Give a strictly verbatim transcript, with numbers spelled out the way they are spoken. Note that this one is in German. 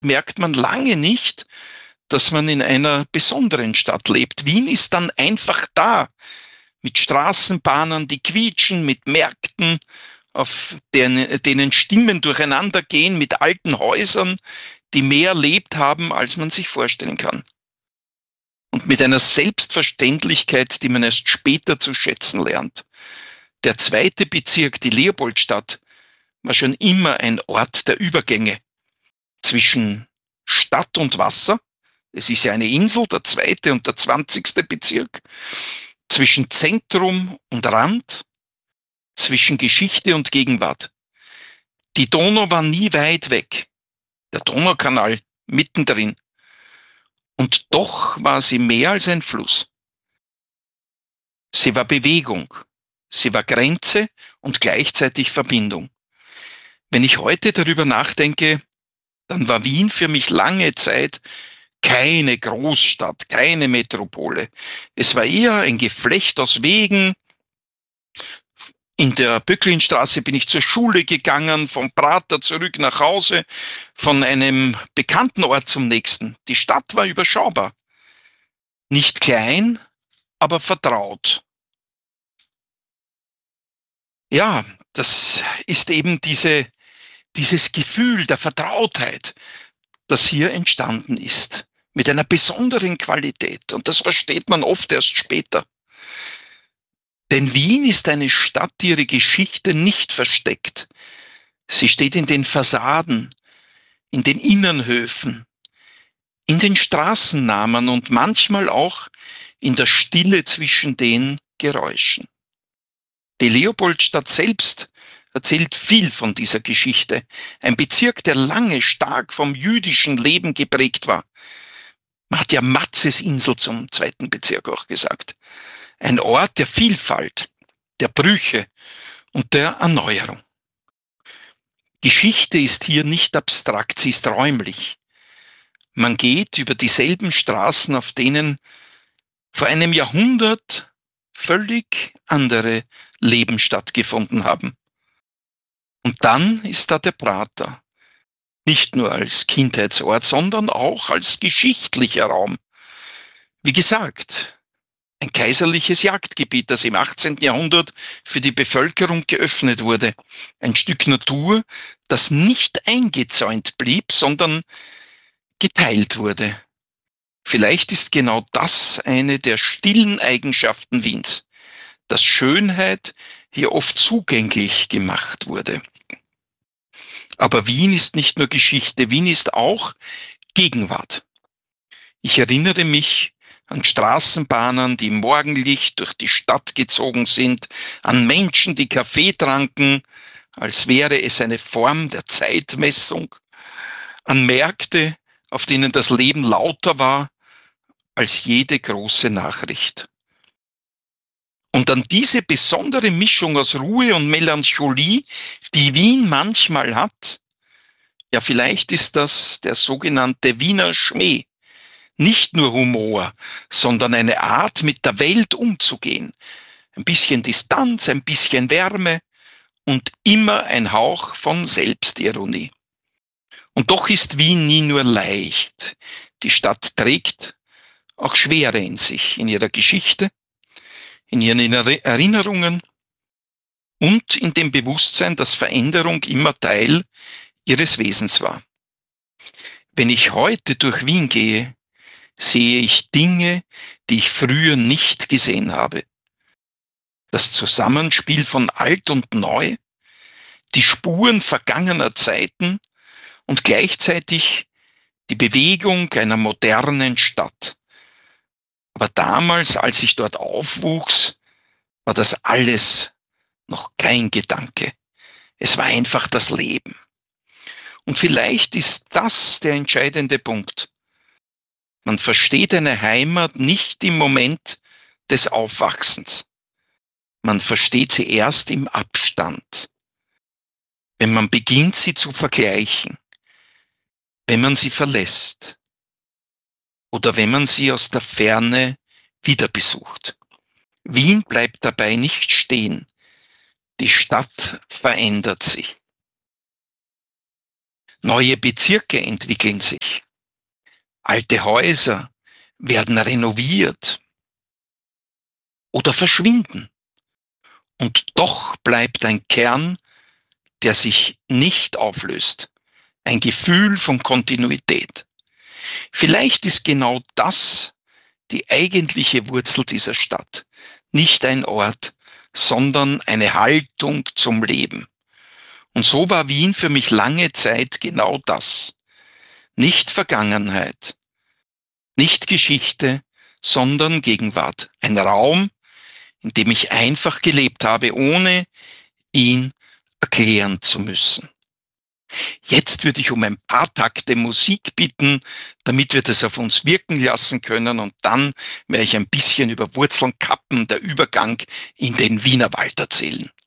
merkt man lange nicht, dass man in einer besonderen Stadt lebt. Wien ist dann einfach da, mit Straßenbahnen, die quietschen, mit Märkten, auf denen, denen Stimmen durcheinander gehen, mit alten Häusern, die mehr erlebt haben, als man sich vorstellen kann. Und mit einer Selbstverständlichkeit, die man erst später zu schätzen lernt. Der zweite Bezirk, die Leopoldstadt, war schon immer ein Ort der Übergänge zwischen Stadt und Wasser. Es ist ja eine Insel, der zweite und der zwanzigste Bezirk. Zwischen Zentrum und Rand, zwischen Geschichte und Gegenwart. Die Donau war nie weit weg. Der Donaukanal mittendrin. Und doch war sie mehr als ein Fluss. Sie war Bewegung. Sie war Grenze und gleichzeitig Verbindung. Wenn ich heute darüber nachdenke, dann war Wien für mich lange Zeit keine Großstadt, keine Metropole. Es war eher ein Geflecht aus Wegen. In der Böcklinstraße bin ich zur Schule gegangen, vom Prater zurück nach Hause, von einem bekannten Ort zum nächsten. Die Stadt war überschaubar. Nicht klein, aber vertraut. Ja, das ist eben diese, dieses Gefühl der Vertrautheit, das hier entstanden ist. Mit einer besonderen Qualität. Und das versteht man oft erst später. Denn Wien ist eine Stadt, die ihre Geschichte nicht versteckt. Sie steht in den Fassaden, in den Innenhöfen, in den Straßennamen und manchmal auch in der Stille zwischen den Geräuschen. Die Leopoldstadt selbst erzählt viel von dieser Geschichte. Ein Bezirk, der lange stark vom jüdischen Leben geprägt war. Man hat ja Matzesinsel zum zweiten Bezirk auch gesagt. Ein Ort der Vielfalt, der Brüche und der Erneuerung. Geschichte ist hier nicht abstrakt, sie ist räumlich. Man geht über dieselben Straßen, auf denen vor einem Jahrhundert völlig andere Leben stattgefunden haben. Und dann ist da der Prater. Nicht nur als Kindheitsort, sondern auch als geschichtlicher Raum. Wie gesagt, ein kaiserliches Jagdgebiet, das im achtzehnten Jahrhundert für die Bevölkerung geöffnet wurde. Ein Stück Natur, das nicht eingezäunt blieb, sondern geteilt wurde. Vielleicht ist genau das eine der stillen Eigenschaften Wiens, dass Schönheit hier oft zugänglich gemacht wurde. Aber Wien ist nicht nur Geschichte, Wien ist auch Gegenwart. Ich erinnere mich an Straßenbahnen, die im Morgenlicht durch die Stadt gezogen sind, an Menschen, die Kaffee tranken, als wäre es eine Form der Zeitmessung, an Märkte, auf denen das Leben lauter war als jede große Nachricht. Und an diese besondere Mischung aus Ruhe und Melancholie, die Wien manchmal hat, ja, vielleicht ist das der sogenannte Wiener Schmäh. Nicht nur Humor, sondern eine Art, mit der Welt umzugehen. Ein bisschen Distanz, ein bisschen Wärme und immer ein Hauch von Selbstironie. Und doch ist Wien nie nur leicht. Die Stadt trägt auch Schwere in sich, in ihrer Geschichte, in ihren Erinnerungen und in dem Bewusstsein, dass Veränderung immer Teil ihres Wesens war. Wenn ich heute durch Wien gehe, sehe ich Dinge, die ich früher nicht gesehen habe. Das Zusammenspiel von Alt und Neu, die Spuren vergangener Zeiten und gleichzeitig die Bewegung einer modernen Stadt. Aber damals, als ich dort aufwuchs, war das alles noch kein Gedanke. Es war einfach das Leben. Und vielleicht ist das der entscheidende Punkt. Man versteht eine Heimat nicht im Moment des Aufwachsens. Man versteht sie erst im Abstand. Wenn man beginnt, sie zu vergleichen. Wenn man sie verlässt. Oder wenn man sie aus der Ferne wieder besucht. Wien bleibt dabei nicht stehen. Die Stadt verändert sich. Neue Bezirke entwickeln sich. Alte Häuser werden renoviert oder verschwinden. Und doch bleibt ein Kern, der sich nicht auflöst. Ein Gefühl von Kontinuität. Vielleicht ist genau das die eigentliche Wurzel dieser Stadt. Nicht ein Ort, sondern eine Haltung zum Leben. Und so war Wien für mich lange Zeit genau das. Nicht Vergangenheit, nicht Geschichte, sondern Gegenwart. Ein Raum, in dem ich einfach gelebt habe, ohne ihn erklären zu müssen. Jetzt würde ich um ein paar Takte Musik bitten, damit wir das auf uns wirken lassen können, und dann werde ich ein bisschen über Wurzeln kappen, der Übergang in den Wienerwald erzählen.